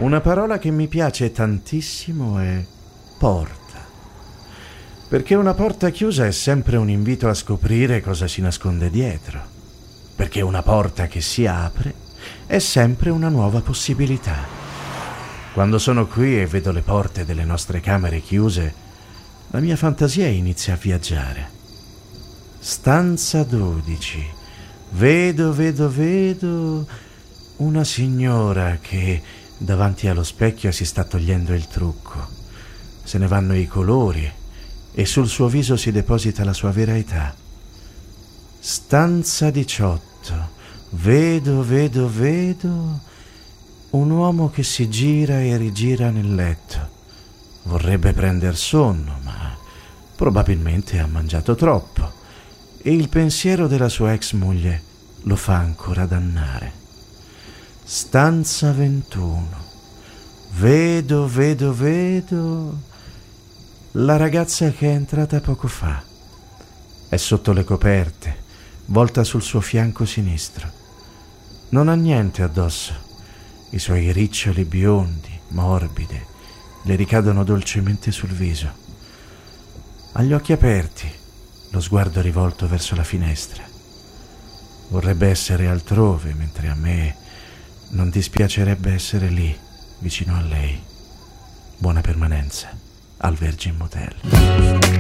Una parola che mi piace tantissimo è porta. Perché una porta chiusa è sempre un invito a scoprire cosa si nasconde dietro. Perché una porta che si apre è sempre una nuova possibilità. Quando sono qui e vedo le porte delle nostre camere chiuse, la mia fantasia inizia a viaggiare. Stanza 12. Vedo una signora che davanti allo specchio si sta togliendo il trucco. Se ne vanno i colori e sul suo viso si deposita la sua vera età. Stanza 18. Vedo un uomo che si gira e rigira nel letto. Vorrebbe prender sonno, ma probabilmente ha mangiato troppo e il pensiero della sua ex moglie lo fa ancora dannare. Stanza 21. Vedo la ragazza che è entrata poco fa. È sotto le coperte, volta sul suo fianco sinistro. Non ha niente addosso. I suoi riccioli biondi, morbidi, le ricadono dolcemente sul viso. Ha gli occhi aperti, lo sguardo rivolto verso la finestra. Vorrebbe essere altrove, mentre a me non dispiacerebbe essere lì, vicino a lei. Buona permanenza al Virgin Motel.